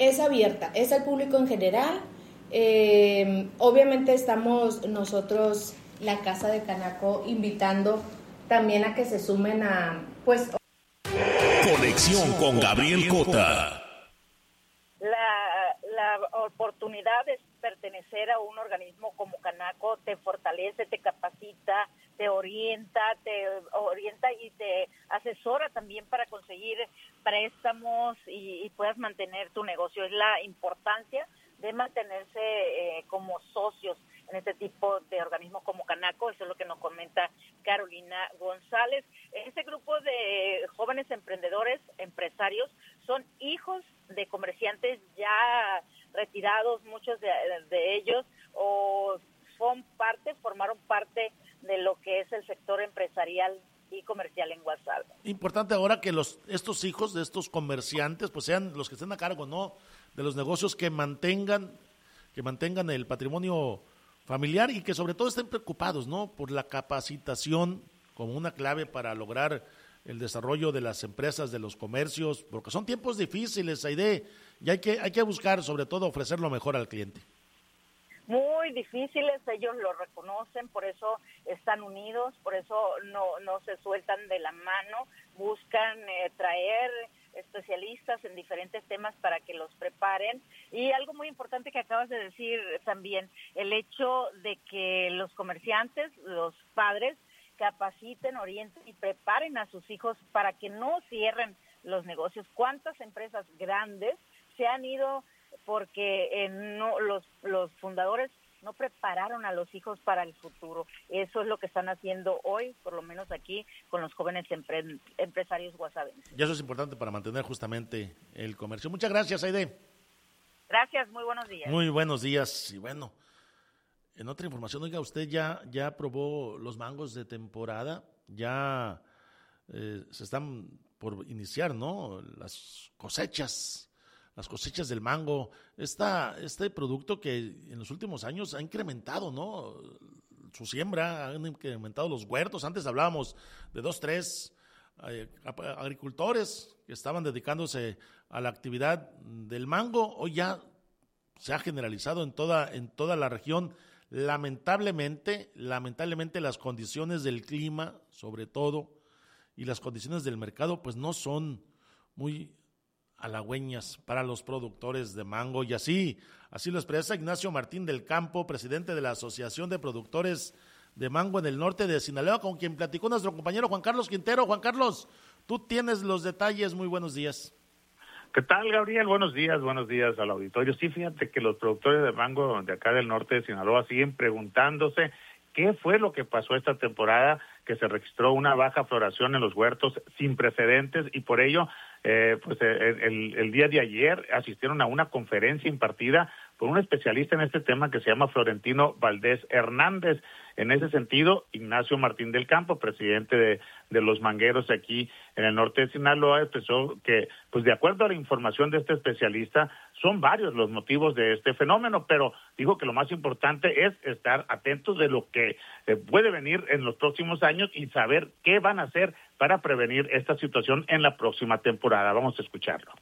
es abierta, es al público en general. Obviamente estamos nosotros, la Casa de Canaco, invitando también a que se sumen a, pues... Conexión con Gabriel Cota. La oportunidad de pertenecer a un organismo como Canaco te fortalece, te capacita, te orienta y te asesora también para conseguir préstamos y puedas mantener tu negocio. Es la importancia de mantenerse como socios en este tipo de organismos como Canaco. Eso es lo que nos comenta Carolina González. Este grupo de jóvenes emprendedores, empresarios, son hijos de comerciantes ya retirados, muchos de ellos, o formaron parte de lo que es el sector empresarial y comercial en Guasave. Importante ahora que estos hijos de estos comerciantes pues sean los que estén a cargo, ¿no?, de los negocios, que mantengan el patrimonio familiar y que sobre todo estén preocupados, ¿no?, por la capacitación como una clave para lograr el desarrollo de las empresas, de los comercios, porque son tiempos difíciles, Aide, y hay que buscar sobre todo ofrecer lo mejor al cliente. Muy difíciles, ellos lo reconocen, por eso están unidos, por eso no se sueltan de la mano, buscan traer especialistas en diferentes temas para que los preparen. Y algo muy importante que acabas de decir también, el hecho de que los comerciantes, los padres, capaciten, orienten y preparen a sus hijos para que no cierren los negocios. ¿Cuántas empresas grandes se han ido porque los fundadores no prepararon a los hijos para el futuro? Eso es lo que están haciendo hoy, por lo menos aquí, con los jóvenes empresarios guasavenses. Y eso es importante para mantener justamente el comercio. Muchas gracias, Aide. Gracias, muy buenos días. Muy buenos días. Y bueno, en otra información, oiga, usted ya probó los mangos de temporada, ya se están por iniciar, ¿no?, las cosechas del mango. Este producto que en los últimos años ha incrementado, ¿no?, su siembra, han incrementado los huertos. Antes hablábamos de 2, 3 agricultores que estaban dedicándose a la actividad del mango. Hoy ya se ha generalizado en toda la región. Lamentablemente las condiciones del clima, sobre todo, y las condiciones del mercado, pues no son muy halagüeñas para los productores de mango, y así lo expresa Ignacio Martín del Campo, presidente de la Asociación de Productores de Mango en el norte de Sinaloa, con quien platicó nuestro compañero Juan Carlos Quintero. Juan Carlos, tú tienes los detalles. Muy buenos días. ¿Qué tal, Gabriel? Buenos días al auditorio. Sí, fíjate que los productores de mango de acá del norte de Sinaloa siguen preguntándose qué fue lo que pasó esta temporada, que se registró una baja floración en los huertos sin precedentes, y por ello, el día de ayer asistieron a una conferencia impartida por un especialista en este tema que se llama Florentino Valdés Hernández. En ese sentido, Ignacio Martín del Campo, presidente de los mangueros aquí en el norte de Sinaloa, expresó que, pues de acuerdo a la información de este especialista, son varios los motivos de este fenómeno, pero dijo que lo más importante es estar atentos de lo que puede venir en los próximos años y saber qué van a hacer para prevenir esta situación en la próxima temporada. Vamos a escucharlo.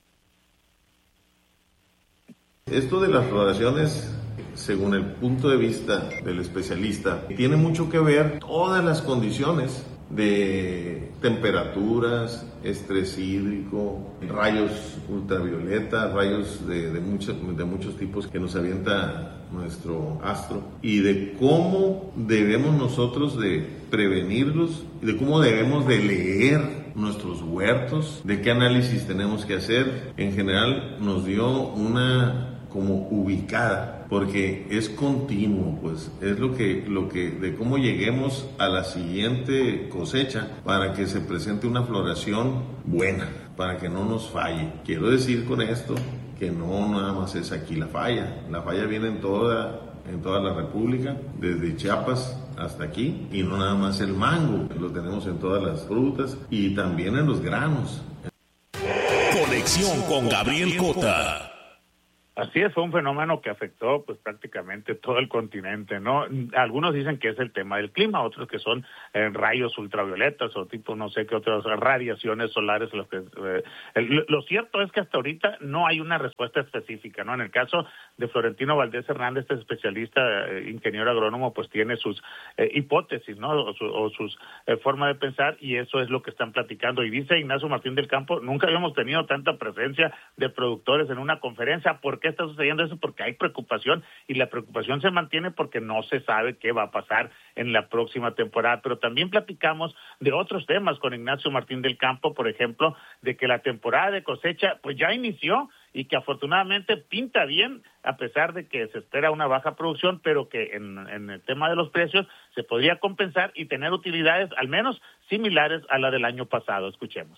Esto de las floraciones, según el punto de vista del especialista, tiene mucho que ver todas las condiciones de temperaturas, estrés hídrico, rayos ultravioleta, rayos de muchos tipos que nos avienta nuestro astro, y de cómo debemos nosotros de prevenirlos, y de cómo debemos de leer nuestros huertos, de qué análisis tenemos que hacer. En general nos dio una como ubicada, porque es continuo, pues es lo que de cómo lleguemos a la siguiente cosecha para que se presente una floración buena, para que no nos falle. Quiero decir con esto que no nada más es aquí la falla viene en toda la República, desde Chiapas hasta aquí, y no nada más el mango, lo tenemos en todas las frutas y también en los granos. Conexión con Gabriel Cota. Así es, fue un fenómeno que afectó pues prácticamente todo el continente, ¿no? Algunos dicen que es el tema del clima, otros que son rayos ultravioletas o tipo no sé qué otras radiaciones solares. Lo cierto es que hasta ahorita no hay una respuesta específica, ¿no? En el caso de Florentino Valdés Hernández, este especialista, ingeniero agrónomo, pues tiene sus hipótesis, ¿no? O sus forma de pensar, y eso es lo que están platicando. Y dice Ignacio Martín del Campo, nunca habíamos tenido tanta presencia de productores en una conferencia. ¿Por qué está sucediendo eso? Porque hay preocupación, y la preocupación se mantiene porque no se sabe qué va a pasar en la próxima temporada. Pero también platicamos de otros temas con Ignacio Martín del Campo, por ejemplo, de que la temporada de cosecha pues ya inició y que afortunadamente pinta bien, a pesar de que se espera una baja producción, pero que en el tema de los precios se podría compensar y tener utilidades al menos similares a la del año pasado. Escuchemos.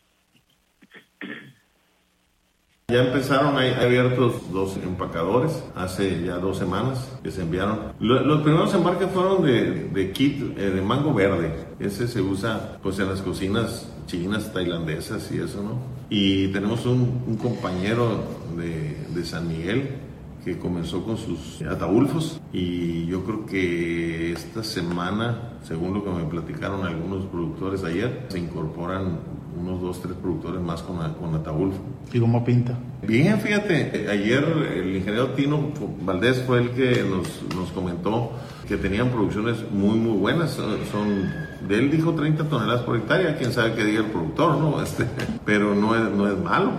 Ya empezaron, hay abiertos 2 empacadores, hace ya 2 semanas que se enviaron. Los primeros embarques fueron de kit de mango verde. Ese se usa pues en las cocinas chinas, tailandesas y eso, ¿no? Y tenemos un compañero de San Miguel que comenzó con sus ataulfos, y yo creo que esta semana, según lo que me platicaron algunos productores ayer, se incorporan unos 2, 3 productores más con ataulfo. ¿Y cómo pinta? Bien, fíjate, ayer el ingeniero Tino Valdés fue el que nos comentó que tenían producciones muy buenas. De él dijo 30 toneladas por hectárea, quién sabe qué diga el productor, ¿no? Pero no es malo.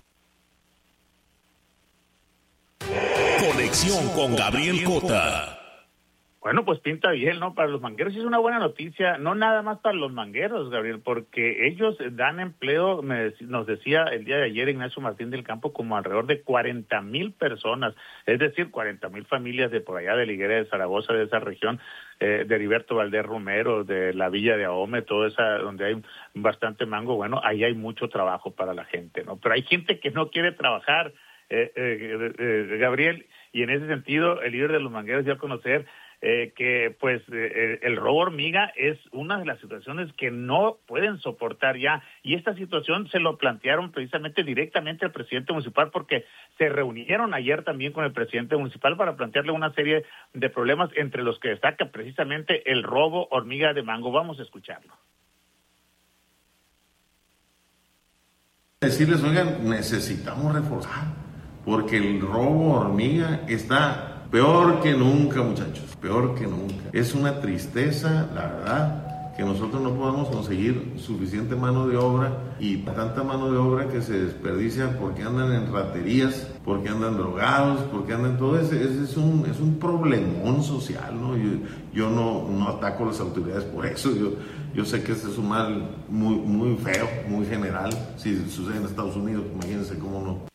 Conexión con Gabriel Cota. Bueno, pues pinta bien, ¿no? Para los mangueros es una buena noticia, no nada más para los mangueros, Gabriel, porque ellos dan empleo, nos decía el día de ayer Ignacio Martín del Campo, como alrededor de 40,000 personas, es decir, 40,000 familias de por allá de la Higuera de Zaragoza, de esa región, de Heriberto Valdés Romero, de la Villa de Ahome, toda esa, donde hay bastante mango. Bueno, ahí hay mucho trabajo para la gente, ¿no? Pero hay gente que no quiere trabajar, Gabriel, y en ese sentido el líder de los mangueros dio a conocer que pues el robo hormiga es una de las situaciones que no pueden soportar ya, y esta situación se lo plantearon precisamente directamente al presidente municipal, porque se reunieron ayer también con el presidente municipal para plantearle una serie de problemas, entre los que destaca precisamente el robo hormiga de mango. Vamos a escucharlo. Decirles, oigan, necesitamos reforzar, porque el robo hormiga está peor que nunca, muchachos, peor que nunca. Es una tristeza, la verdad, que nosotros no podamos conseguir suficiente mano de obra, y tanta mano de obra que se desperdicia porque andan en raterías, porque andan drogados, porque andan todo ese es un problemón social, ¿no? Yo no ataco a las autoridades por eso. Yo sé que este es un mal muy feo, muy general. Si sucede en Estados Unidos, imagínense cómo no.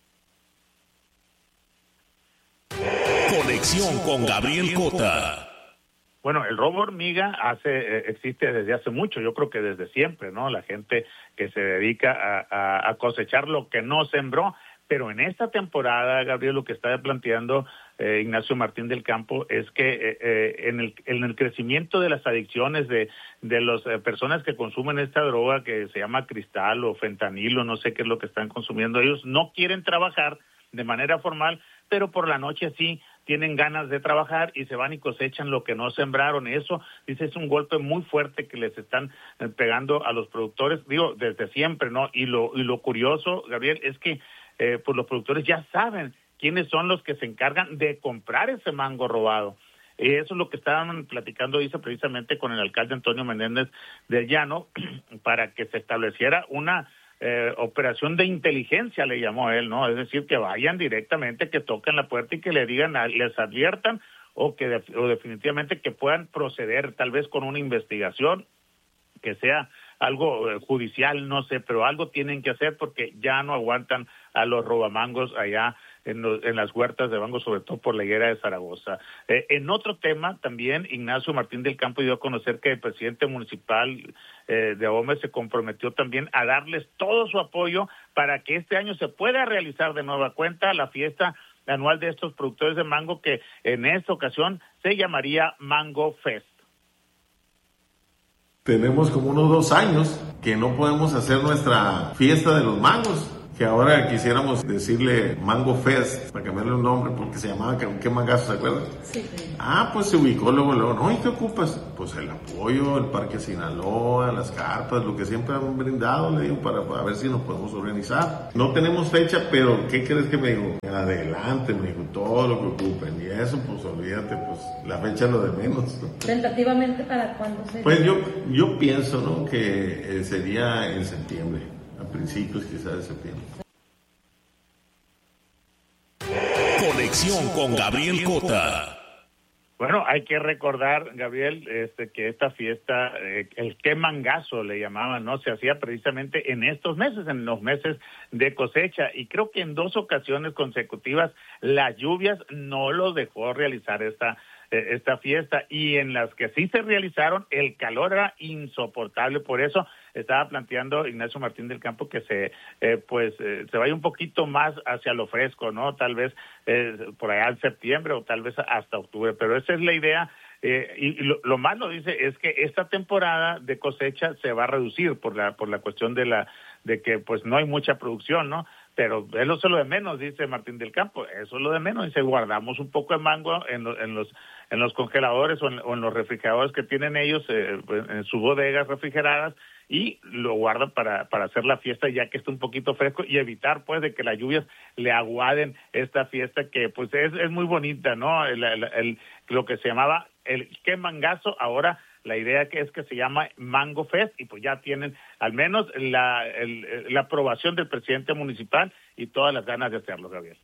Conexión con Gabriel Cota. Bueno, el robo hormiga existe desde hace mucho, yo creo que desde siempre, ¿no? La gente que se dedica a cosechar lo que no sembró, pero en esta temporada, Gabriel, lo que está planteando Ignacio Martín del Campo es que en el crecimiento de las adicciones de las personas que consumen esta droga que se llama cristal o fentanilo, no sé qué es lo que están consumiendo, ellos no quieren trabajar de manera formal, pero por la noche sí tienen ganas de trabajar y se van y cosechan lo que no sembraron. Eso, dice, es un golpe muy fuerte que les están pegando a los productores, digo, desde siempre, ¿no? Y lo curioso, Gabriel, es que pues los productores ya saben quiénes son los que se encargan de comprar ese mango robado. Eso es lo que estaban platicando, dice, precisamente con el alcalde Antonio Menéndez de Llano, para que se estableciera una operación de inteligencia, le llamó él, ¿no? Es decir, que vayan directamente, que toquen la puerta y que le digan, les adviertan, o definitivamente que puedan proceder tal vez con una investigación, que sea algo judicial, no sé, pero algo tienen que hacer, porque ya no aguantan a los robamangos allá en las huertas de mango, sobre todo por la Higuera de Zaragoza. En otro tema, también Ignacio Martín del Campo dio a conocer que el presidente municipal de Ahome se comprometió también a darles todo su apoyo para que este año se pueda realizar de nueva cuenta la fiesta anual de estos productores de mango, que en esta ocasión se llamaría Mango Fest. Tenemos como unos 2 años que no podemos hacer nuestra fiesta de los mangos, que ahora quisiéramos decirle Mango Fest, para cambiarle un nombre, porque se llamaba ¿Qué Mangazo? ¿Se acuerdan? Sí. Pues se ubicó luego, no, ¿y qué ocupas? Pues el apoyo, el Parque Sinaloa, las carpas, lo que siempre han brindado, le digo, para ver si nos podemos organizar. No tenemos fecha, pero ¿qué crees que me dijo? Adelante, me dijo, todo lo que ocupen, y eso, pues olvídate, pues la fecha es lo de menos. ¿Tentativamente para cuándo sería? Pues yo pienso, ¿no?, que sería en septiembre, a principios quizás de septiembre. Conexión con Gabriel Cota. Bueno, hay que recordar, Gabriel, que esta fiesta, el qué mangazo le llamaban, ¿no? Se hacía precisamente en estos meses, en los meses de cosecha, y creo que en 2 ocasiones consecutivas las lluvias no los dejó realizar esta fiesta, y en las que sí se realizaron el calor era insoportable. Por eso estaba planteando Ignacio Martín del Campo que se vaya un poquito más hacia lo fresco, ¿no? Tal vez por allá en septiembre o tal vez hasta octubre, pero esa es la idea. Y lo malo, dice, es que esta temporada de cosecha se va a reducir por la cuestión de que pues no hay mucha producción, ¿no? Pero eso es lo de menos, dice Martín del Campo, eso es lo de menos. Dice, guardamos un poco de mango en los congeladores o en los refrigeradores que tienen ellos, en sus bodegas refrigeradas, y lo guardan para hacer la fiesta ya que está un poquito fresco y evitar pues de que las lluvias le aguaden esta fiesta que pues es muy bonita, ¿no? Lo que se llamaba el qué mangazo, ahora la idea es que se llama Mango Fest, y pues ya tienen al menos la aprobación del presidente municipal y todas las ganas de hacerlo, Gabriel.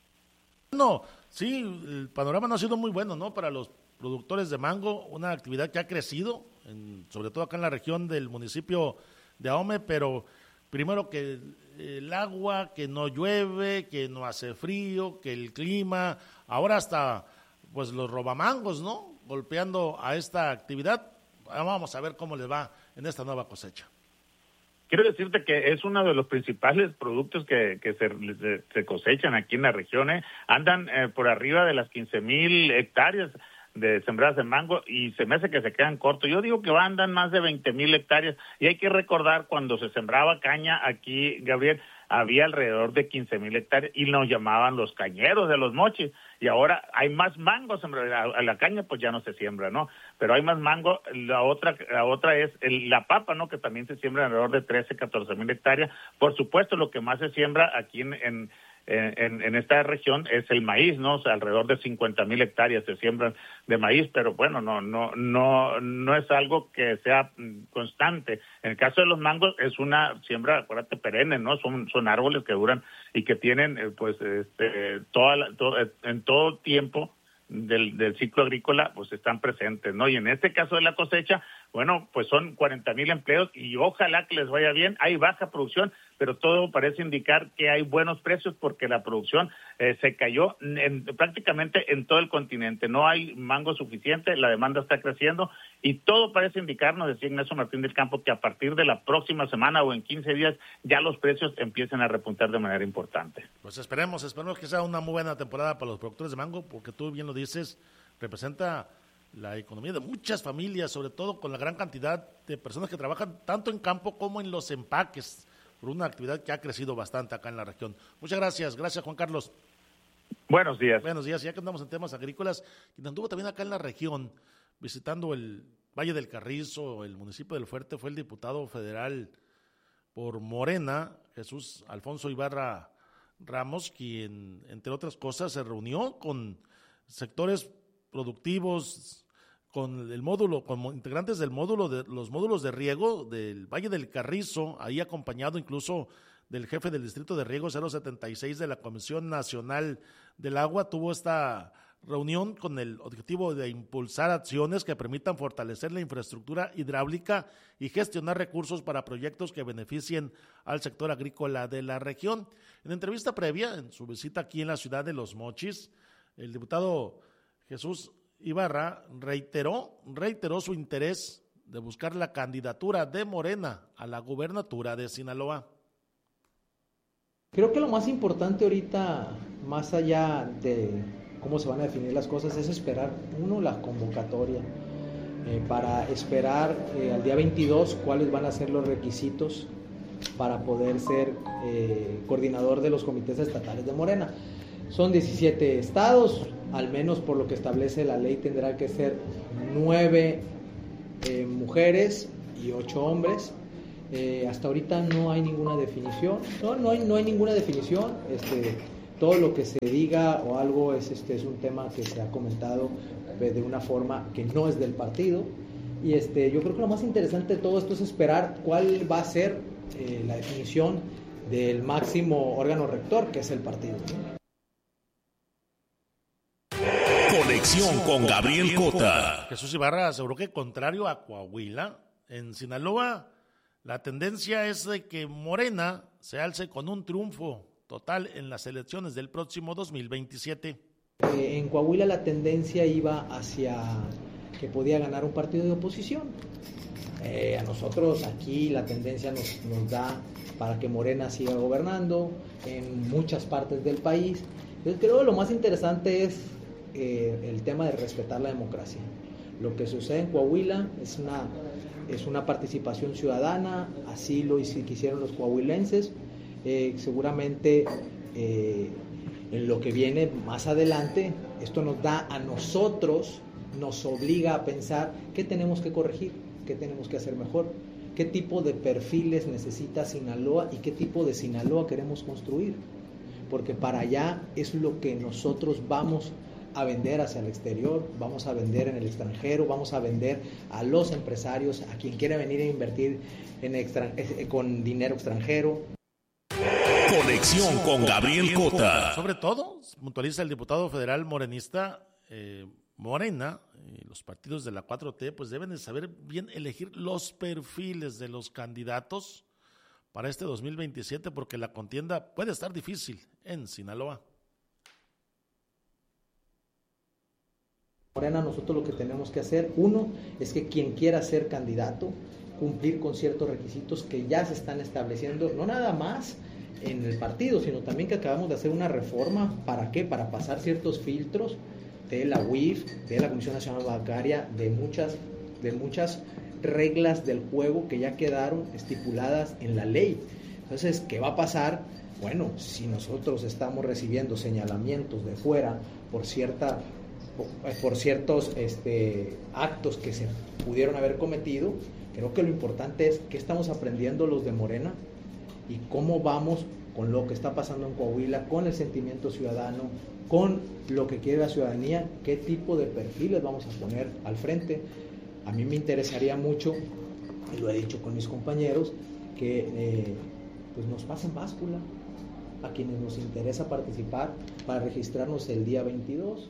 No, sí, el panorama no ha sido muy bueno, ¿no? Para los productores de mango, una actividad que ha crecido, sobre todo acá en la región del municipio de Ahome, pero primero que el agua, que no llueve, que no hace frío, que el clima, ahora hasta pues los robamangos, ¿no?, golpeando a esta actividad. Vamos a ver cómo les va en esta nueva cosecha. Quiero decirte que es uno de los principales productos que se cosechan aquí en la región. Andan por arriba de las 15,000 hectáreas de sembradas de mango, y se me hace que se quedan cortos. Yo digo que andan más de 20,000 hectáreas, y hay que recordar cuando se sembraba caña aquí, Gabriel, había alrededor de 15,000 hectáreas y nos llamaban los cañeros de los mochis, y ahora hay más mango sembrado. La caña pues ya no se siembra, ¿no? Pero hay más mango. La otra es la papa, ¿no?, que también se siembra alrededor de 14,000 hectáreas. Por supuesto, lo que más se siembra aquí en esta región es el maíz, ¿no? O sea, alrededor de 50,000 hectáreas se siembran de maíz, pero bueno, no es algo que sea constante. En el caso de los mangos es una siembra, acuérdate, perenne, ¿no? Son árboles que duran y que tienen en todo tiempo del ciclo agrícola, pues están presentes, ¿no? Y en este caso de la cosecha, bueno, pues son 40,000 empleos y ojalá que les vaya bien. Hay baja producción, pero todo parece indicar que hay buenos precios porque la producción se cayó prácticamente en todo el continente. No hay mango suficiente, la demanda está creciendo y todo parece indicar, nos decía Ignacio Martín del Campo, que a partir de la próxima semana o en 15 días ya los precios empiecen a repuntar de manera importante. Pues esperemos que sea una muy buena temporada para los productores de mango, porque tú bien lo dices, representa la economía de muchas familias, sobre todo con la gran cantidad de personas que trabajan tanto en campo como en los empaques, por una actividad que ha crecido bastante acá en la región. Muchas gracias Juan Carlos. Buenos días. Buenos días, ya que andamos en temas agrícolas, quien anduvo también acá en la región visitando el Valle del Carrizo, el municipio del Fuerte, fue el diputado federal por Morena, Jesús Alfonso Ibarra Ramos, quien, entre otras cosas, se reunió con sectores productivos, con integrantes del módulo de los módulos de riego del Valle del Carrizo, ahí acompañado incluso del jefe del distrito de riego 076 de la Comisión Nacional del Agua. Tuvo esta reunión con el objetivo de impulsar acciones que permitan fortalecer la infraestructura hidráulica y gestionar recursos para proyectos que beneficien al sector agrícola de la región. En entrevista previa, en su visita aquí en la ciudad de Los Mochis, el diputado Jesús Ibarra reiteró su interés de buscar la candidatura de Morena a la gubernatura de Sinaloa. Creo que lo más importante ahorita, más allá de cómo se van a definir las cosas, es esperar, la convocatoria, para esperar al día 22 cuáles van a ser los requisitos para poder ser coordinador de los comités estatales de Morena. Son 17 estados, al menos por lo que establece la ley tendrá que ser 9 mujeres y 8 hombres. Hasta ahorita no hay ninguna definición, no hay ninguna definición. Todo lo que se diga o algo es un tema que se ha comentado de una forma que no es del partido. Y yo creo que lo más interesante de todo esto es esperar cuál va a ser la definición del máximo órgano rector, que es el partido. Conexión con Gabriel Cota. Jesús Ibarra aseguró que contrario a Coahuila, en Sinaloa la tendencia es de que Morena se alce con un triunfo total en las elecciones del próximo 2027. En Coahuila la tendencia iba hacia que podía ganar un partido de oposición. A nosotros aquí la tendencia nos da para que Morena siga gobernando en muchas partes del país. Entonces creo que lo más interesante es el tema de respetar la democracia. Lo que sucede en Coahuila es una participación ciudadana, así lo quisieron los coahuilenses. Seguramente en lo que viene más adelante, esto nos da a nosotros, nos obliga a pensar qué tenemos que corregir, qué tenemos que hacer mejor, qué tipo de perfiles necesita Sinaloa y qué tipo de Sinaloa queremos construir, porque para allá es lo que nosotros vamos a vender hacia el exterior, vamos a vender en el extranjero, vamos a vender a los empresarios, a quien quiera venir a invertir con dinero extranjero. Conexión con Gabriel Cota. Sobre todo, puntualiza el diputado federal morenista, Morena, los partidos de la 4T, pues deben de saber bien elegir los perfiles de los candidatos para este 2027, porque la contienda puede estar difícil en Sinaloa. Morena, nosotros lo que tenemos que hacer, uno, es que quien quiera ser candidato, cumplir con ciertos requisitos que ya se están estableciendo, no nada más en el partido, sino también que acabamos de hacer una reforma. ¿Para qué? Para pasar ciertos filtros de la UIF, de la Comisión Nacional Bancaria, de muchas reglas del juego que ya quedaron estipuladas en la ley. Entonces, ¿qué va a pasar? Bueno, si nosotros estamos recibiendo señalamientos de fuera por ciertos actos que se pudieron haber cometido, creo que lo importante es qué estamos aprendiendo los de Morena y cómo vamos con lo que está pasando en Coahuila, con el sentimiento ciudadano, con lo que quiere la ciudadanía, qué tipo de perfiles vamos a poner al frente. A mí me interesaría mucho, y lo he dicho con mis compañeros, que pues nos pasen báscula a quienes nos interesa participar para registrarnos el día 22.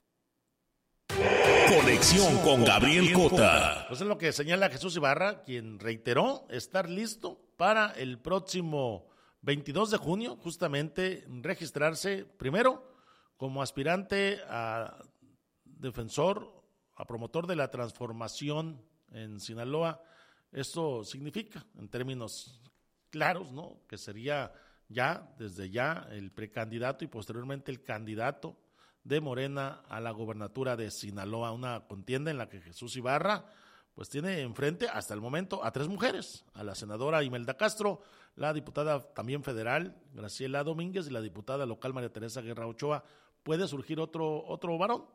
Conexión con Gabriel Cota. Pues es lo que señala Jesús Ibarra, quien reiteró estar listo para el próximo 22 de junio, justamente registrarse primero como aspirante a defensor, a promotor de la transformación en Sinaloa. Esto significa, en términos claros, ¿no?, que sería desde ya el precandidato y posteriormente el candidato de Morena a la gobernatura de Sinaloa, una contienda en la que Jesús Ibarra pues tiene enfrente hasta el momento a 3 mujeres, a la senadora Imelda Castro, la diputada también federal Graciela Domínguez y la diputada local María Teresa Guerra Ochoa. Puede surgir otro varón,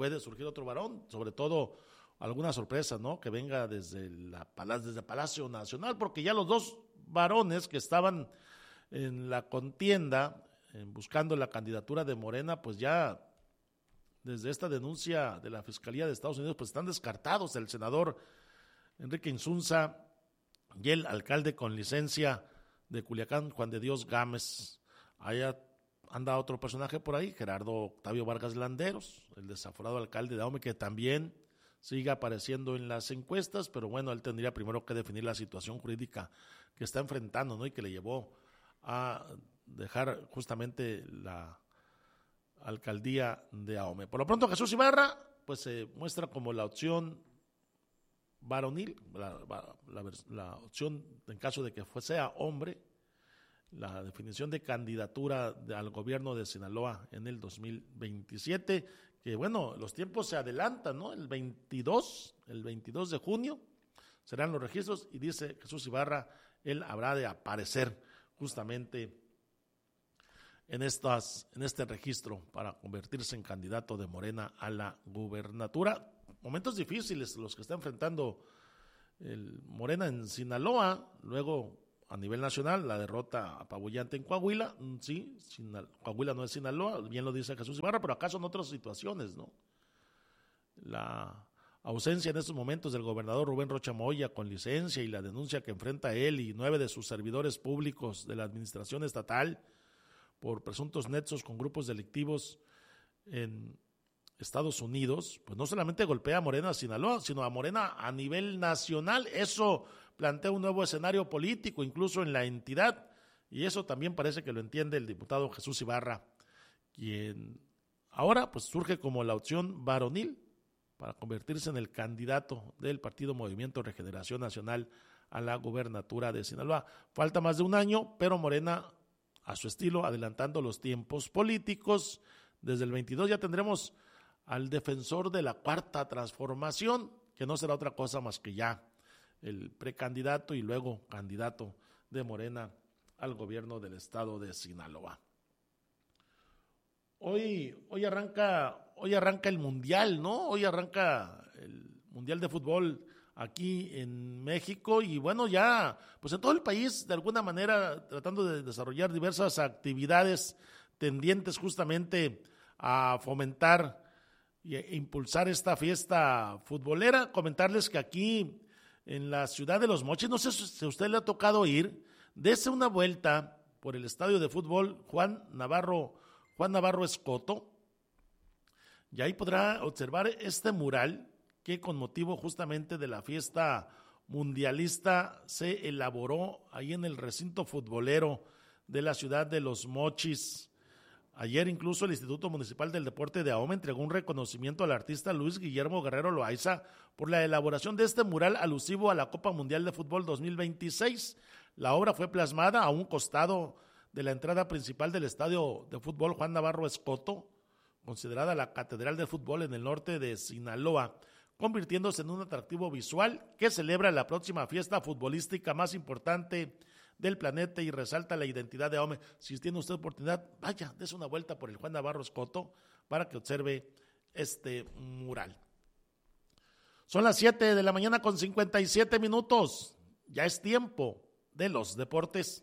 sobre todo alguna sorpresa, ¿no?, que venga desde Palacio Nacional, porque ya los 2 varones que estaban en la contienda, buscando la candidatura de Morena, pues ya desde esta denuncia de la Fiscalía de Estados Unidos, pues están descartados: el senador Enrique Insunza y el alcalde con licencia de Culiacán, Juan de Dios Gámez. Allá anda otro personaje por ahí, Gerardo Octavio Vargas Landeros, el desaforado alcalde de Ahome, que también sigue apareciendo en las encuestas, pero bueno, él tendría primero que definir la situación jurídica que está enfrentando, ¿no?, y que le llevó a dejar justamente la alcaldía de Ahome. Por lo pronto, Jesús Ibarra pues se muestra como la opción varonil, la opción en caso de que sea hombre, la definición de candidatura al gobierno de Sinaloa en el 2027, que bueno, los tiempos se adelantan, ¿no? El 22 de junio serán los registros y dice Jesús Ibarra, él habrá de aparecer justamente en este registro para convertirse en candidato de Morena a la gubernatura. Momentos difíciles los que está enfrentando el Morena en Sinaloa, luego a nivel nacional la derrota apabullante en Coahuila. Sí, Coahuila no es Sinaloa, bien lo dice Jesús Ibarra, pero acá son otras situaciones, ¿no? La ausencia en estos momentos del gobernador Rubén Rocha Moya con licencia y la denuncia que enfrenta él y 9 de sus servidores públicos de la administración estatal por presuntos nexos con grupos delictivos en Estados Unidos, pues no solamente golpea a Morena a Sinaloa, sino a Morena a nivel nacional. Eso plantea un nuevo escenario político, incluso en la entidad, y eso también parece que lo entiende el diputado Jesús Ibarra, quien ahora pues surge como la opción varonil para convertirse en el candidato del Partido Movimiento Regeneración Nacional a la gubernatura de Sinaloa. Falta más de un año, pero Morena, a su estilo, adelantando los tiempos políticos. Desde el 22 ya tendremos al defensor de la Cuarta Transformación, que no será otra cosa más que ya el precandidato y luego candidato de Morena al gobierno del estado de Sinaloa. Hoy arranca el Mundial, ¿no? Hoy arranca el Mundial de Fútbol aquí en México y bueno, ya pues en todo el país de alguna manera tratando de desarrollar diversas actividades tendientes justamente a fomentar e impulsar esta fiesta futbolera. Comentarles que aquí en la ciudad de Los Mochis, no sé si a usted le ha tocado ir, dése una vuelta por el estadio de fútbol Juan Navarro Escoto, y ahí podrá observar este mural que con motivo justamente de la fiesta mundialista se elaboró ahí en el recinto futbolero de la ciudad de Los Mochis. Ayer incluso el Instituto Municipal del Deporte de Ahome entregó un reconocimiento al artista Luis Guillermo Guerrero Loaiza por la elaboración de este mural alusivo a la Copa Mundial de Fútbol 2026. La obra fue plasmada a un costado de la entrada principal del estadio de fútbol Juan Navarro Escoto, considerada la catedral de fútbol en el norte de Sinaloa, convirtiéndose en un atractivo visual que celebra la próxima fiesta futbolística más importante del planeta y resalta la identidad de Ahome. Si tiene usted oportunidad, vaya, dése una vuelta por el Juan Navarro Escoto para que observe este mural. Son las 7 de la mañana con 57 minutos. Ya es tiempo de los deportes.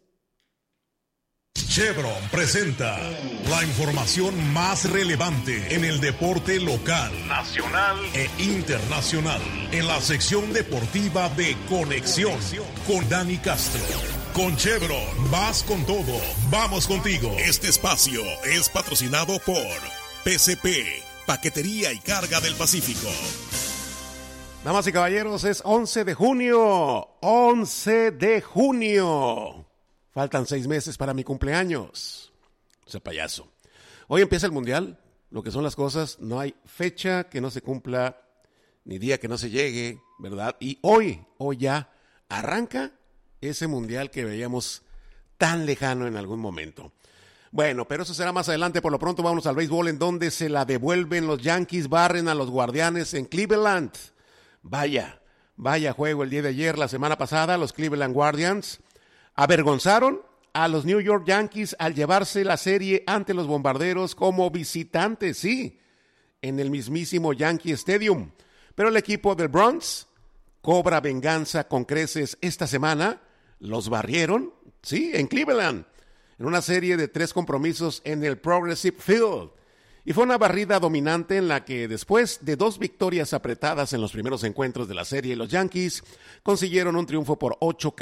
Chevron presenta la información más relevante en el deporte local, nacional e internacional, en la sección deportiva de Conexión con Dani Castro. Con Chevron, vas con todo, vamos contigo. Este espacio es patrocinado por PCP, Paquetería y Carga del Pacífico. Damas y caballeros, es 11 de junio, 11 de junio. Faltan 6 meses para mi cumpleaños. Ese payaso. Hoy empieza el Mundial, lo que son las cosas, no hay fecha que no se cumpla, ni día que no se llegue, ¿verdad? Y hoy ya arranca ese Mundial que veíamos tan lejano en algún momento. Bueno, pero eso será más adelante. Por lo pronto vámonos al béisbol, en donde se la devuelven los Yankees, barren a los Guardianes en Cleveland. Vaya juego el día de ayer. La semana pasada los Cleveland Guardians avergonzaron a los New York Yankees al llevarse la serie ante los Bombarderos como visitantes, sí, en el mismísimo Yankee Stadium. Pero el equipo del Bronx cobra venganza con creces esta semana. Los barrieron, sí, en Cleveland, en una serie de 3 compromisos en el Progressive Field. Y fue una barrida dominante en la que después de 2 victorias apretadas en los primeros encuentros de la serie, los Yankees consiguieron un triunfo por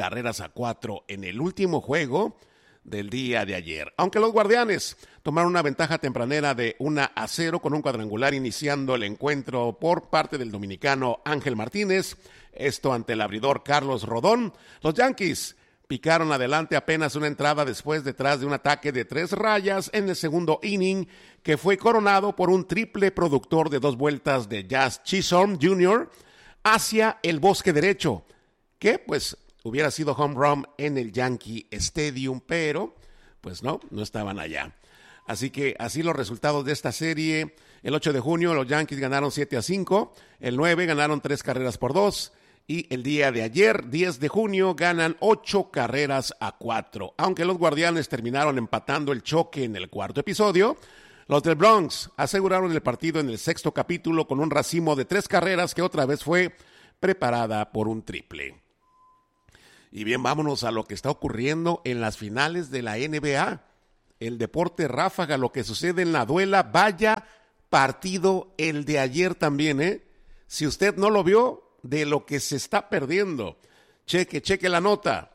8-4 en el último juego del día de ayer. Aunque los Guardianes tomaron una ventaja tempranera de 1-0 con un cuadrangular iniciando el encuentro por parte del dominicano Ángel Martínez, esto ante el abridor Carlos Rodón, los Yankees picaron adelante apenas una entrada después detrás de un ataque de 3 rayas en el segundo inning que fue coronado por un triple productor de 2 vueltas de Jazz Chisholm Jr. hacia el bosque derecho, que pues hubiera sido home run en el Yankee Stadium, pero pues no estaban allá. Así que así los resultados de esta serie. El 8 de junio los Yankees ganaron 7-5, el 9 ganaron 3-2 Y el día de ayer, 10 de junio, ganan 8-4. Aunque los Guardianes terminaron empatando el choque en el cuarto episodio, los del Bronx aseguraron el partido en el sexto capítulo con un racimo de 3 carreras que otra vez fue preparada por un triple. Y bien, vámonos a lo que está ocurriendo en las finales de la NBA. El deporte ráfaga, lo que sucede en la duela, vaya partido el de ayer también, ¿eh? Si usted no lo vio, de lo que se está perdiendo. Cheque la nota.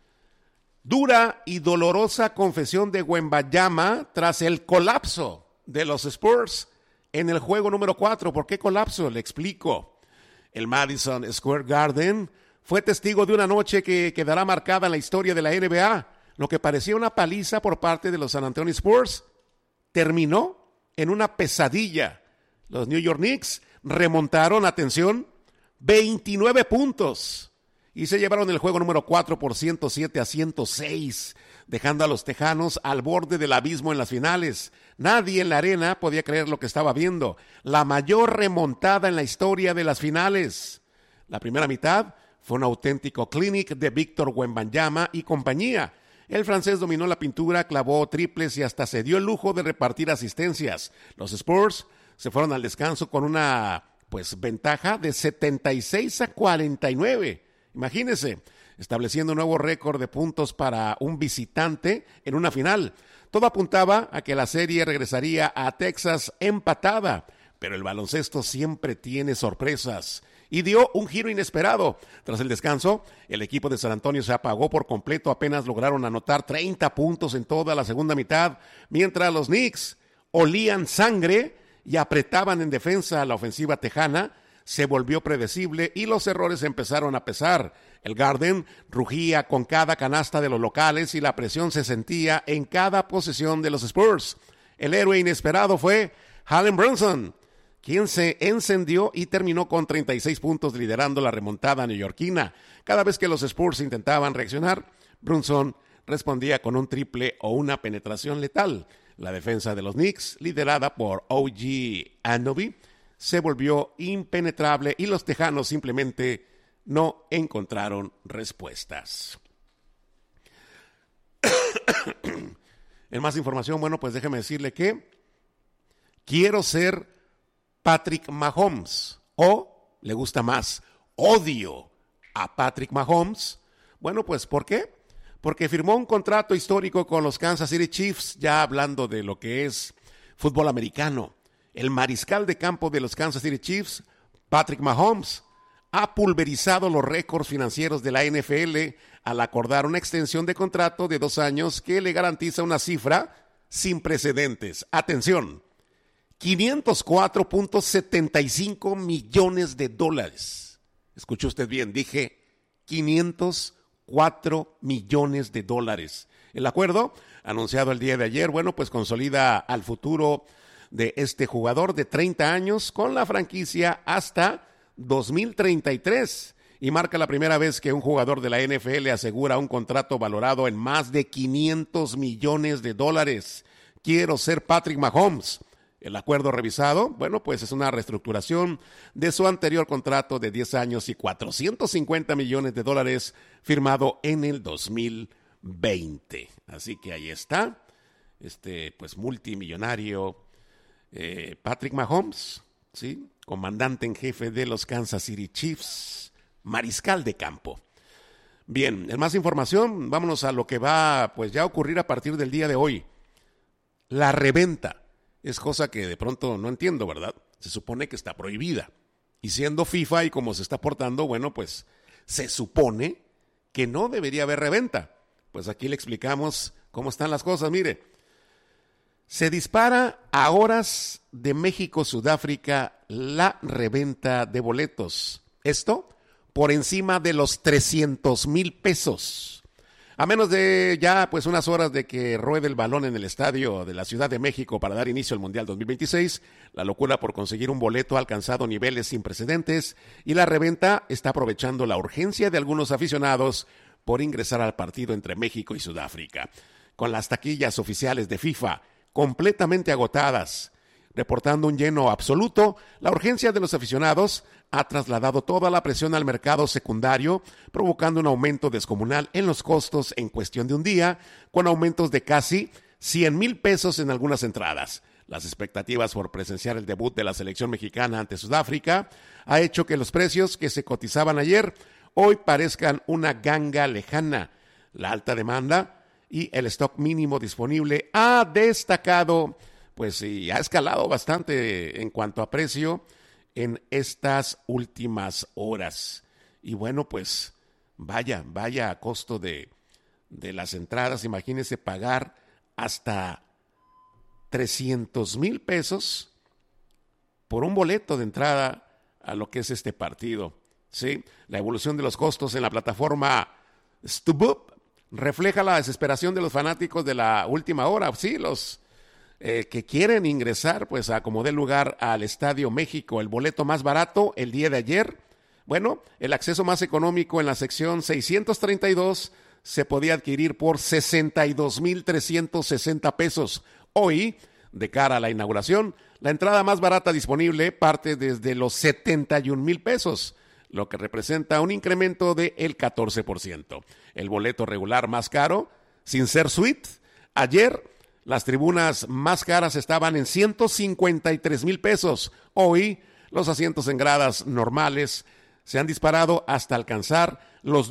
Dura y dolorosa confesión de Wembanyama tras el colapso de los Spurs en el juego número 4. ¿Por qué colapso? Le explico. El Madison Square Garden fue testigo de una noche que quedará marcada en la historia de la NBA. Lo que parecía una paliza por parte de los San Antonio Spurs terminó en una pesadilla. Los New York Knicks remontaron, atención, 29 puntos y se llevaron el juego número 4 por 107-106, dejando a los tejanos al borde del abismo en las finales. Nadie en la arena podía creer lo que estaba viendo. La mayor remontada en la historia de las finales. La primera mitad fue un auténtico clinic de Víctor Wembanyama y compañía. El francés dominó la pintura, clavó triples y hasta se dio el lujo de repartir asistencias. Los Spurs se fueron al descanso con una ventaja de 76-49. Imagínense, estableciendo un nuevo récord de puntos para un visitante en una final. Todo apuntaba a que la serie regresaría a Texas empatada, pero el baloncesto siempre tiene sorpresas y dio un giro inesperado. Tras el descanso, el equipo de San Antonio se apagó por completo, apenas lograron anotar 30 puntos en toda la segunda mitad, mientras los Knicks olían sangre y apretaban en defensa. La ofensiva tejana se volvió predecible y los errores empezaron a pesar. El Garden rugía con cada canasta de los locales y la presión se sentía en cada posesión de los Spurs. El héroe inesperado fue Jalen Brunson, quien se encendió y terminó con 36 puntos liderando la remontada neoyorquina. Cada vez que los Spurs intentaban reaccionar, Brunson respondía con un triple o una penetración letal. La defensa de los Knicks, liderada por OG Anunoby, se volvió impenetrable y los tejanos simplemente no encontraron respuestas. En más información, déjeme decirle que quiero ser Patrick Mahomes, o le gusta más, odio a Patrick Mahomes. ¿Por qué? Porque firmó un contrato histórico con los Kansas City Chiefs, ya hablando de lo que es fútbol americano. El mariscal de campo de los Kansas City Chiefs, Patrick Mahomes, ha pulverizado los récords financieros de la NFL al acordar una extensión de contrato de 2 años que le garantiza una cifra sin precedentes. Atención, $504.75 millones. Escuchó usted bien, dije 504 millones de dólares. El acuerdo, anunciado el día de ayer, consolida al futuro de este jugador de 30 años con la franquicia hasta 2033 y marca la primera vez que un jugador de la NFL asegura un contrato valorado en más de 500 millones de dólares. Quiero ser Patrick Mahomes. El acuerdo revisado, es una reestructuración de su anterior contrato de 10 años y 450 millones de dólares firmado en el 2020. Así que ahí está, multimillonario Patrick Mahomes, ¿sí? Comandante en jefe de los Kansas City Chiefs, mariscal de campo. Bien, en más información, vámonos a lo que va ya a ocurrir a partir del día de hoy. La reventa. Es cosa que de pronto no entiendo, ¿verdad? Se supone que está prohibida. Y siendo FIFA y como se está portando, se supone que no debería haber reventa. Pues aquí le explicamos cómo están las cosas. Mire, se dispara a horas de México-Sudáfrica la reventa de boletos. Esto por encima de los 300,000 pesos. A menos de ya unas horas de que ruede el balón en el estadio de la Ciudad de México para dar inicio al Mundial 2026, la locura por conseguir un boleto ha alcanzado niveles sin precedentes y la reventa está aprovechando la urgencia de algunos aficionados por ingresar al partido entre México y Sudáfrica. Con las taquillas oficiales de FIFA completamente agotadas, Reportando un lleno absoluto, la urgencia de los aficionados ha trasladado toda la presión al mercado secundario, provocando un aumento descomunal en los costos en cuestión de un día, con aumentos de casi 100,000 pesos en algunas entradas. Las expectativas por presenciar el debut de la selección mexicana ante Sudáfrica ha hecho que los precios que se cotizaban ayer hoy parezcan una ganga lejana. La alta demanda y el stock mínimo disponible ha destacado, pues y ha escalado bastante en cuanto a precio en estas últimas horas. Y bueno, pues vaya a costo de las entradas. Imagínense pagar hasta 300,000 pesos por un boleto de entrada a lo que es este partido. ¿Sí? La evolución de los costos en la plataforma StubHub refleja la desesperación de los fanáticos de la última hora. Sí, los que quieren ingresar, pues a como dé lugar al Estadio México. El boleto más barato el día de ayer, bueno, el acceso más económico en la sección 632 se podía adquirir por 62,360 pesos. Hoy, de cara a la inauguración, la entrada más barata disponible parte desde los 71,000 pesos, lo que representa un incremento del 14%. El boleto regular más caro, sin ser suite, ayer las tribunas más caras estaban en 153,000 pesos. Hoy, los asientos en gradas normales se han disparado hasta alcanzar los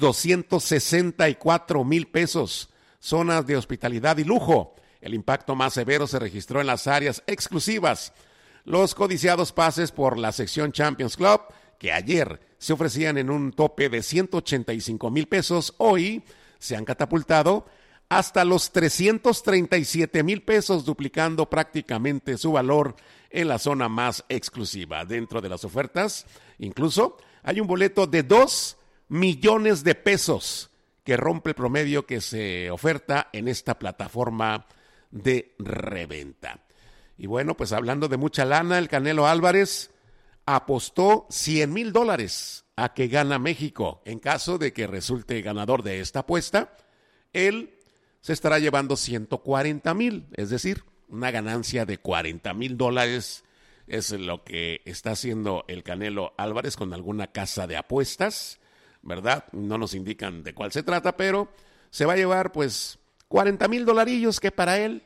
264,000 pesos. Zonas de hospitalidad y lujo. El impacto más severo se registró en las áreas exclusivas. Los codiciados pases por la sección Champions Club, que ayer se ofrecían en un tope de 185,000 pesos, hoy se han catapultado hasta los 337,000 pesos, duplicando prácticamente su valor en la zona más exclusiva. Dentro de las ofertas, incluso hay un boleto de 2 millones de pesos que rompe el promedio que se oferta en esta plataforma de reventa. Y bueno, pues hablando de mucha lana, el Canelo Álvarez apostó $100,000 a que gana México. En caso de que resulte ganador de esta apuesta, él se estará llevando 140,000, es decir, una ganancia de $40,000 es lo que está haciendo el Canelo Álvarez con alguna casa de apuestas, ¿verdad? No nos indican de cuál se trata, pero se va a llevar pues $40,000 que para él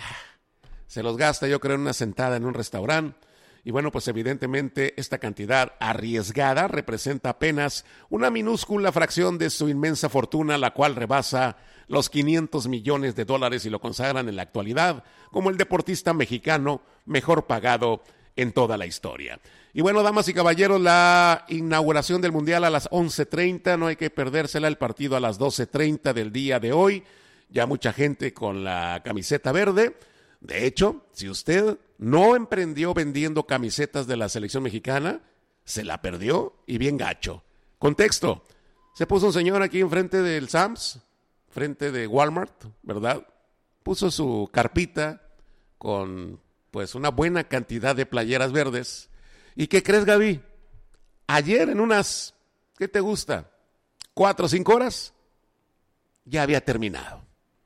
se los gasta, yo creo, en una sentada en un restaurante. Y bueno, pues evidentemente esta cantidad arriesgada representa apenas una minúscula fracción de su inmensa fortuna, la cual rebasa los $500 millones y lo consagran en la actualidad como el deportista mexicano mejor pagado en toda la historia. Y bueno, damas y caballeros, la inauguración del Mundial a las 11:30, no hay que perdérsela, el partido a las 12:30 del día de hoy, ya mucha gente con la camiseta verde. De hecho, si usted no emprendió vendiendo camisetas de la selección mexicana, se la perdió y bien gacho. Contexto, se puso un señor aquí enfrente del Sam's, frente de Walmart, ¿verdad? Puso su carpita con pues una buena cantidad de playeras verdes. ¿Y qué crees, Gaby? Ayer en unas, ¿qué te gusta? 4 o 5 horas, ya había terminado.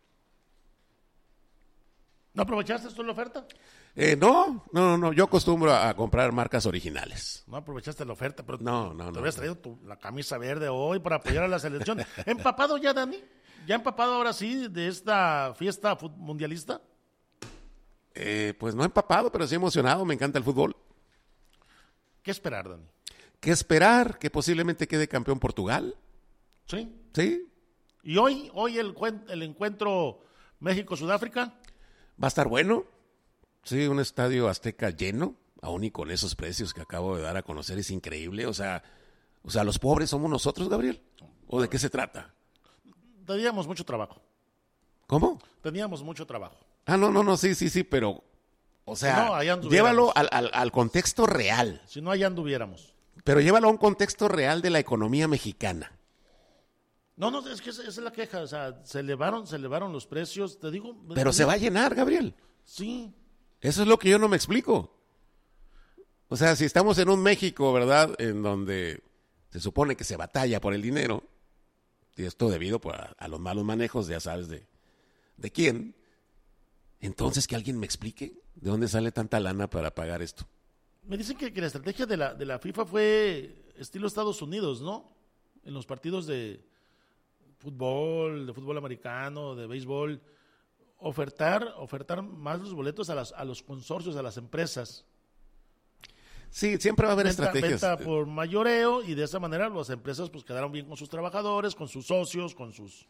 ¿No aprovechaste tú la oferta? No, yo acostumbro a comprar marcas originales. No aprovechaste la oferta, pero no. Te habías traído la camisa verde hoy para apoyar a la selección. ¿Empapado ya, Dani? ¿Ya empapado ahora sí de esta fiesta mundialista? Pues no empapado, pero sí emocionado, me encanta el fútbol. ¿Qué esperar, Dani? ¿Qué esperar? Que posiblemente quede campeón Portugal. Sí. Sí. ¿Y hoy el encuentro México-Sudáfrica? Va a estar bueno. Sí, un estadio azteca lleno, aún y con esos precios que acabo de dar a conocer, es increíble. O sea, los pobres somos nosotros, Gabriel. ¿O de qué se trata? Teníamos mucho trabajo. ¿Cómo? Teníamos mucho trabajo. No, sí, pero, o sea, no, llévalo al contexto real. Si no, allá anduviéramos. Pero llévalo a un contexto real de la economía mexicana. No, es que esa es la queja, o sea, se elevaron los precios, te digo. Pero se va a llenar, Gabriel. Sí. Eso es lo que yo no me explico. O sea, si estamos en un México, ¿verdad?, en donde se supone que se batalla por el dinero, y esto debido pues, a los malos manejos, ya sabes de quién, entonces que alguien me explique ¿De dónde sale tanta lana para pagar esto? Me dicen que la estrategia de la FIFA fue estilo Estados Unidos, ¿no? En los partidos de fútbol americano, de béisbol, ofertar más los boletos a los consorcios, a las empresas. Sí, siempre va a haber estrategias. Venta por mayoreo, y de esa manera las empresas pues quedaron bien con sus trabajadores, con sus socios, con sus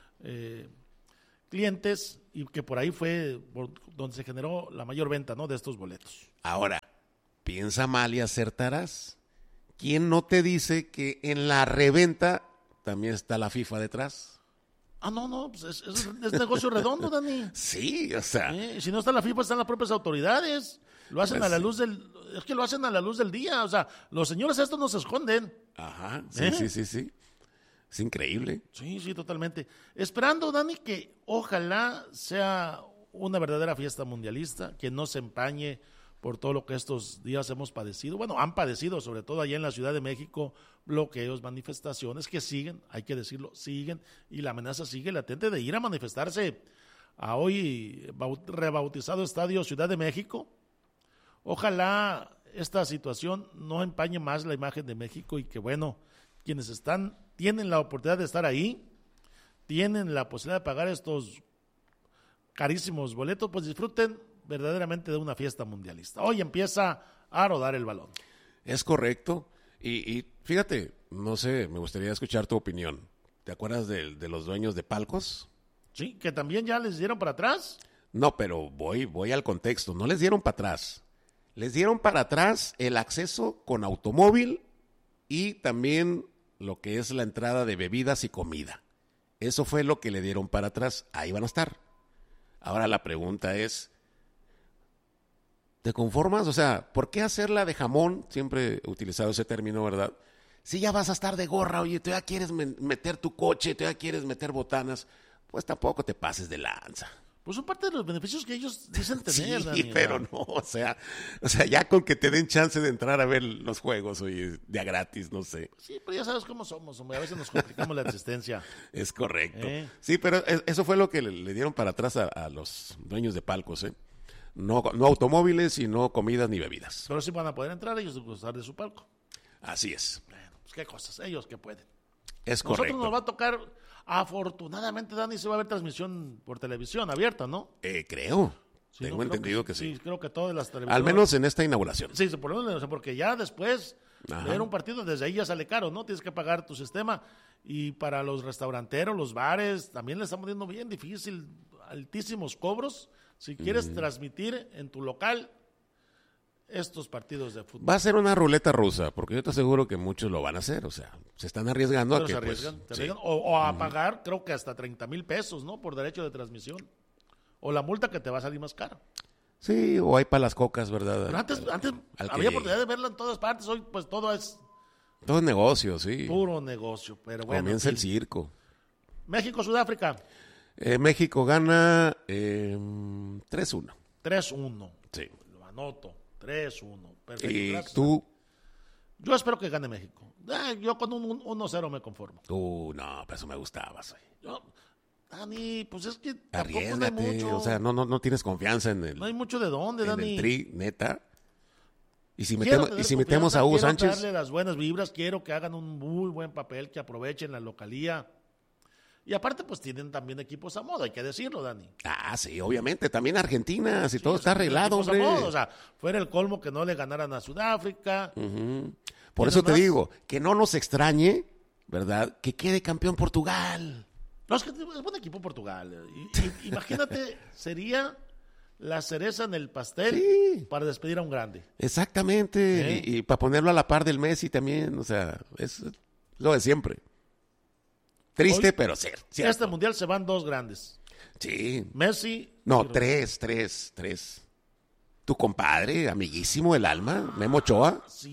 clientes, y que por ahí fue por donde se generó la mayor venta, ¿no?, de estos boletos. Ahora, piensa mal y acertarás. ¿Quién no te dice que en la reventa también está la FIFA detrás? No, pues es negocio redondo, Dani. Sí, o sea. Si no está la FIFA, están las propias autoridades. Lo hacen Pues a la luz es que lo hacen a la luz del día. O sea, los señores estos no se esconden. Ajá, sí. Es increíble. Sí, totalmente. Esperando, Dani, que ojalá sea una verdadera fiesta mundialista, que no se empañe por todo lo que estos días hemos padecido. Bueno, han padecido, sobre todo allá en la Ciudad de México, bloqueos, manifestaciones que siguen, hay que decirlo, siguen, y la amenaza sigue latente de ir a manifestarse a hoy rebautizado Estadio Ciudad de México. Ojalá esta situación no empañe más la imagen de México, y que, bueno, quienes tienen la oportunidad de estar ahí, tienen la posibilidad de pagar estos carísimos boletos, pues disfruten verdaderamente de una fiesta mundialista. Hoy empieza a rodar el balón. Es correcto. Y fíjate, no sé, me gustaría escuchar tu opinión. ¿Te acuerdas de los dueños de palcos? Sí, que también ya les dieron para atrás. No, pero voy al contexto. No les dieron para atrás. Les dieron para atrás el acceso con automóvil y también lo que es la entrada de bebidas y comida. Eso fue lo que le dieron para atrás. Ahí van a estar. Ahora la pregunta es, ¿te conformas? O sea, ¿por qué hacerla de jamón? Siempre he utilizado ese término, ¿verdad? Si ya vas a estar de gorra, oye, tú ya quieres meter tu coche, tú ya quieres meter botanas, pues tampoco te pases de lanza. Pues son parte de los beneficios que ellos dicen tener, Sí, Dani, pero no, o sea, ya con que te den chance de entrar a ver los juegos, oye, de a gratis, no sé. Sí, pero ya sabes cómo somos, hombre, a veces nos complicamos la existencia. Es correcto. Sí, pero eso fue lo que le dieron para atrás a los dueños de palcos, ¿eh? No automóviles y no comidas ni bebidas. Pero sí van a poder entrar ellos y gustar de su palco. Así es. Bueno, pues qué cosas, ellos que pueden. Es correcto. Nosotros nos va a tocar, afortunadamente, Dani, se va a ver transmisión por televisión abierta, ¿no? Creo. Sí, Tengo entendido que sí. Sí, creo que todas las televisiones. Al menos en esta inauguración. Sí, por lo menos, porque ya después ver un partido desde ahí ya sale caro, ¿no? Tienes que pagar tu sistema. Y para los restauranteros, los bares, también le están poniendo bien difícil, altísimos cobros, si quieres transmitir en tu local estos partidos de fútbol. Va a ser una ruleta rusa, porque yo te aseguro que muchos lo van a hacer, o sea, se están arriesgando Pero a que se arriesgan, pues, se arriesgan. O a pagar, creo que hasta 30,000 pesos, ¿no? Por derecho de transmisión. O la multa que te va a salir más cara. Sí, o hay para las cocas, ¿verdad? Pero antes había oportunidad de verla en todas partes, hoy pues todo es negocio, sí. puro negocio, pero bueno. Comienza el circo. México, Sudáfrica. México gana 3-1. 3-1. Sí. Lo anoto. 3-1. Perfecto. ¿Y gracias. tú? Yo espero que gane México. Yo con un 1-0 me conformo. No, pero eso me gustaba. Dani, pues es que tampoco Arriésgate, no hay mucho. o sea, no tienes confianza en el, No hay mucho de dónde, en Dani. el Tri, neta. Y si Quiero metemos a Hugo quiero Sánchez. darle las buenas vibras, quiero que hagan un muy buen papel, que aprovechen la localía. Y aparte, pues tienen también equipos a modo, hay que decirlo, Dani. Sí, obviamente. También Argentina, si todo está arreglado, Equipos a hombre. modo, o sea, fuera el colmo que no le ganaran a Sudáfrica. Por eso te más? digo, que no nos extrañe, ¿verdad? Que quede campeón Portugal. No, es que es buen equipo Portugal. Imagínate, sería la cereza en el pastel para despedir a un grande. Exactamente. Y para ponerlo a la par del Messi también, o sea, es lo de siempre. Triste, pero cierto. Este mundial se van dos grandes. Sí. Messi. No, tres. Tu compadre, amiguísimo, el alma, Memo Ochoa. Sí,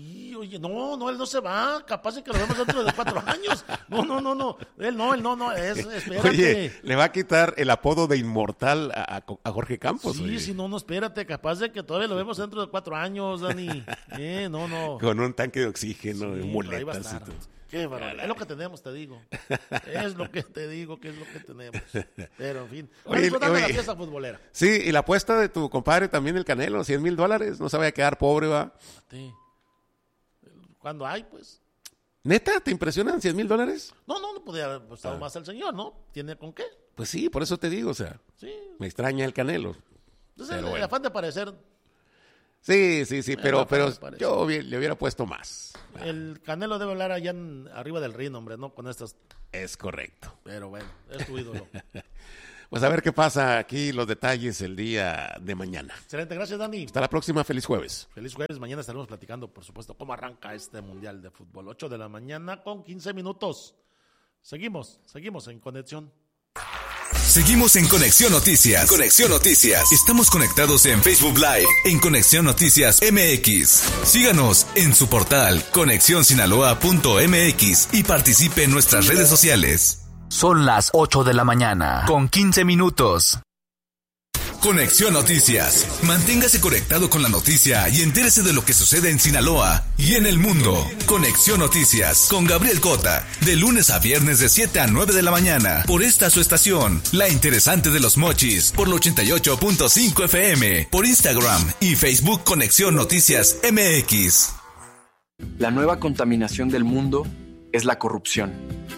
él no se va, capaz de que lo vemos dentro de 4 años. No, él no, espérate. Oye, le va a quitar el apodo de inmortal a Jorge Campos. Sí, oye. sí, no, espérate, capaz de que todavía lo vemos dentro de 4 años, Dani. No. Con un tanque de oxígeno, Sí, muletas ahí va a y estar. todo. Qué barbaridad. Es lo que tenemos, te digo. Es lo que te digo, que es lo que tenemos. Pero, en fin. Oye, La fiesta futbolera. Sí, y la apuesta de tu compadre también, el Canelo, $100,000. No se vaya a quedar pobre, va. Sí. Cuando hay, pues. ¿Neta? ¿Te impresionan $100,000? No podía haber apostado más al señor, ¿no? ¿Tiene con qué? Pues sí, por eso te digo, o sea. Sí. Me extraña el Canelo. Entonces, Pero el afán de parecer. Sí, pero yo le hubiera puesto más. El Canelo debe hablar allá arriba del ring, hombre, ¿no? Con estas. Es correcto. Pero bueno, es tu ídolo. Pues a ver qué pasa aquí, los detalles el día de mañana. Excelente, gracias, Dani. Hasta la próxima, feliz jueves. Feliz jueves, mañana estaremos platicando, por supuesto, cómo arranca este Mundial de Fútbol. 8 de la mañana con 15 minutos. Seguimos en conexión. Seguimos en Conexión Noticias. Conexión Noticias. Estamos conectados en Facebook Live, en Conexión Noticias MX. Síganos en su portal conexionsinaloa.mx y participe en nuestras redes sociales. Son las 8 de la mañana, con 15 minutos. Conexión Noticias. Manténgase conectado con la noticia y entérese de lo que sucede en Sinaloa y en el mundo. Conexión Noticias con Gabriel Cota, de lunes a viernes de 7 a 9 de la mañana. Por esta su estación, La Interesante de los Mochis, por el 88.5 FM, por Instagram y Facebook Conexión Noticias MX. La nueva contaminación del mundo es la corrupción.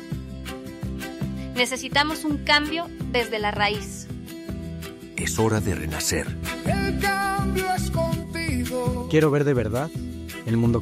Necesitamos un cambio desde la raíz. Es hora de renacer. El cambio es contigo. Quiero ver de verdad el mundo